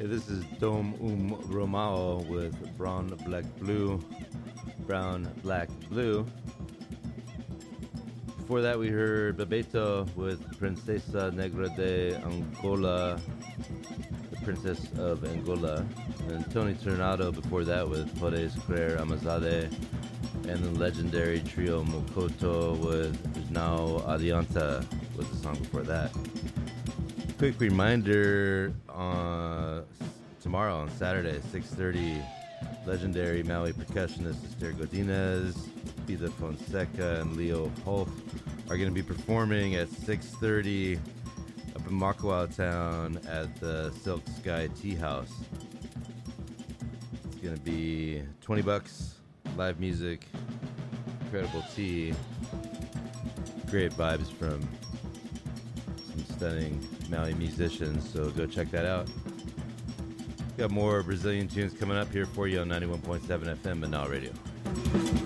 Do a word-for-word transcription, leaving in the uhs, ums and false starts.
Hey, this is Dom Um Romao with Brown, Black, Blue. Brown, Black, Blue. Before that, we heard Bebeto with Princesa Negra de Angola, the Princess of Angola. And Tony Tornado before that with Podes Crer Amazade. And the legendary trio Mokoto with Now Adianta was the song before that. Quick reminder, uh, tomorrow on Saturday, six thirty, legendary Maui percussionist Esther Godinez, Vida Fonseca, and Leo Holt are going to be performing at six thirty up in Makawao Town at the Silk Sky Tea House. It's going to be twenty bucks, live music, incredible tea, great vibes from some stunning Maui musicians, so go check that out. Got more Brazilian tunes coming up here for you on ninety-one point seven F M Manal Radio.